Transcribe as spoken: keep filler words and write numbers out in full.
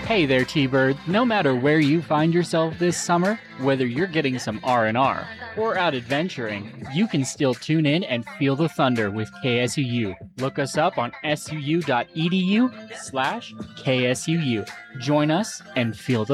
Hey there, T-Bird. No matter where you find yourself this summer, whether you're getting some R and R or out adventuring, you can still tune in and feel the thunder with K S U U. Look us up on S U U dot E D U slash K S U U. Join us and feel the